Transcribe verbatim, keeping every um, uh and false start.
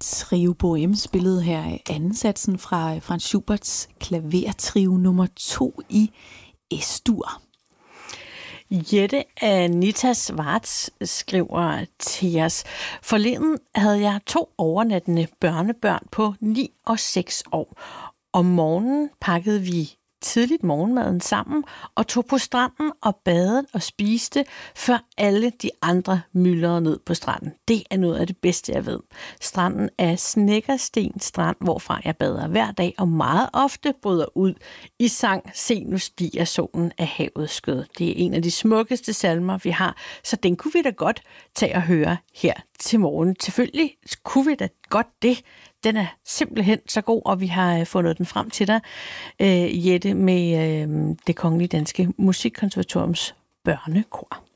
Trio Bohème spillede her anden satsen fra Franz Schuberts klavertrio nummer to i S-dur. Jette Anita Schwartz skriver til os: Forleden havde jeg to overnattende børnebørn på ni og seks år. Om morgenen pakkede vi tidligt morgenmaden sammen og tog på stranden og badede og spiste, før alle de andre myldrede ned på stranden. Det er noget af det bedste, jeg ved. Stranden er Snekkersten Strand, hvorfra jeg bader hver dag og meget ofte bryder ud i sang Se nu stiger solen af havets skød. Det er en af de smukkeste salmer, vi har, så den kunne vi da godt tage og høre her til morgen. Selvfølgelig kunne vi da godt det. Den er simpelthen så god, og vi har fundet den frem til dig, Jette, med Det Kongelige Danske Musikkonservatoriums børnekor.